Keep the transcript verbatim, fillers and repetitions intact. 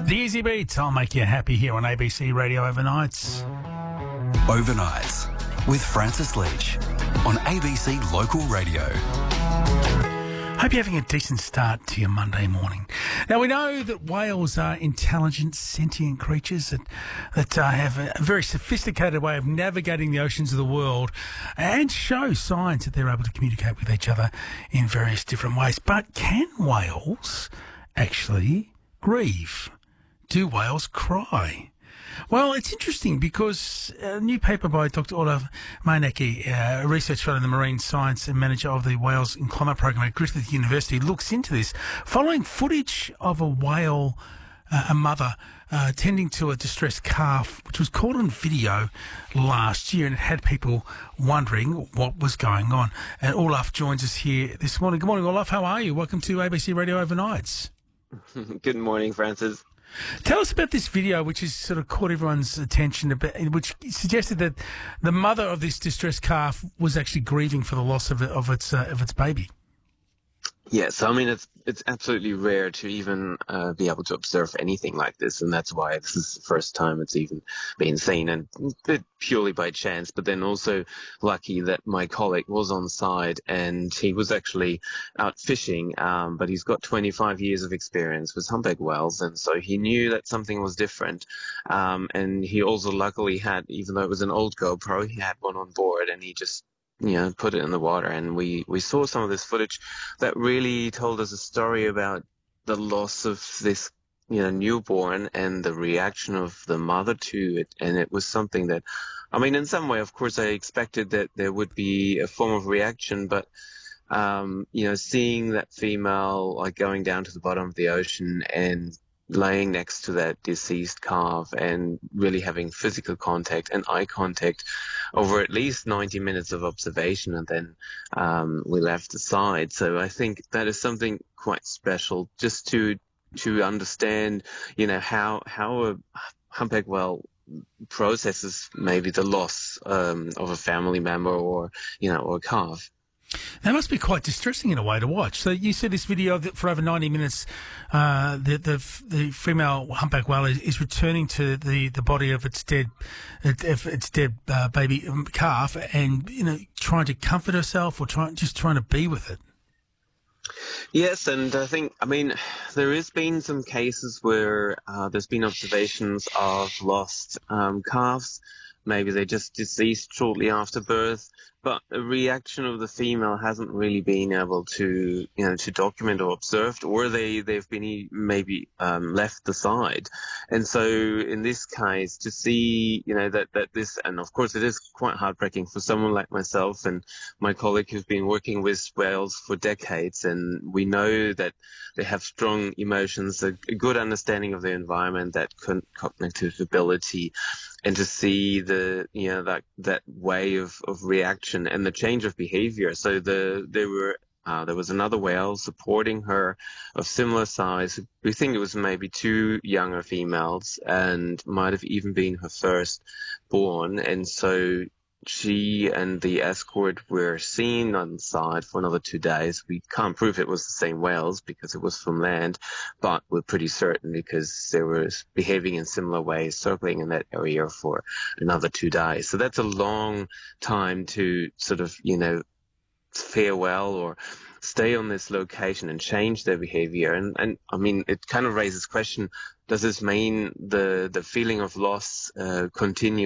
The Easy Beats, I'll make you happy here on A B C Radio Overnights. Overnights with Francis Leach on A B C Local Radio. Hope you're having a decent start to your Monday morning. Now, we know that whales are intelligent, sentient creatures that, that uh, have a very sophisticated way of navigating the oceans of the world and show signs that they're able to communicate with each other in various different ways. But can whales actually grieve? Do whales cry? Well, it's interesting because a new paper by Doctor Olaf Meinecke, uh, a research fellow in the marine science and manager of the Whales in Climate program at Griffith University, looks into this, following footage of a whale, uh, a mother, uh, tending to a distressed calf, which was caught on video last year, and it had people wondering what was going on. And Olaf joins us here this morning. Good morning, Olaf. How are you? Welcome to A B C Radio Overnights. Good morning, Francis. Tell us about this video, which has sort of caught everyone's attention, a bit, which suggested that the mother of this distressed calf was actually grieving for the loss of, of its uh, of its baby. Yes, I mean, it's it's absolutely rare to even uh, be able to observe anything like this, and that's why this is the first time it's even been seen, and it purely by chance, but then also lucky that my colleague was on side, and he was actually out fishing, um, but he's got twenty-five years of experience with humpback whales, and so he knew that something was different, um, and he also luckily had, even though it was an old GoPro, he had one on board, and he just you know, put it in the water, and we, we saw some of this footage that really told us a story about the loss of this, you know, newborn and the reaction of the mother to it. And it was something that, I mean, in some way, of course, I expected that there would be a form of reaction, but, um, you know, seeing that female, like, going down to the bottom of the ocean and laying next to that deceased calf and really having physical contact and eye contact over at least ninety minutes of observation, and then um, we left aside. So I think that is something quite special, just to to understand, you know, how how a humpback whale processes maybe the loss um, of a family member or, you know, or a calf. That must be quite distressing in a way to watch. So you said this video that for over ninety minutes, uh, the, the the female humpback whale is, is returning to the, the body of its dead its, its dead uh, baby calf, and you know trying to comfort herself or trying just trying to be with it. Yes, and I think, I mean, there has been some cases where uh, there's been observations of lost um, calves. Maybe they just deceased shortly after birth, but the reaction of the female hasn't really been able to, you know, to document or observed, or they, they've been maybe um, left aside. And so in this case, to see, you know, that, that this, and of course it is quite heartbreaking for someone like myself and my colleague who's been working with whales for decades, and we know that they have strong emotions, a, a good understanding of the environment, that con- cognitive ability, and to see the, you know, that, that way of, of reaction and the change of behavior. So the, there were, uh, there was another whale supporting her of similar size. We think it was maybe two younger females and might have even been her first born. And so she and the escort were seen on side for another two days. We can't prove it was the same whales because it was from land, but we're pretty certain because they were behaving in similar ways, circling in that area for another two days. So that's a long time to sort of, you know, farewell or stay on this location and change their behavior. And, and I mean, it kind of raises question, does this mean the, the feeling of loss uh, continues